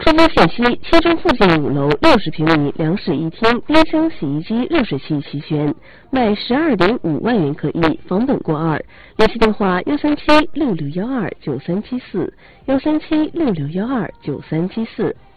出租信息：七中附近5楼60平米2室1厅，冰箱、洗衣机、热水器齐全，卖12.5万元可以，房本过2。联系电话：13766129374，13766129374。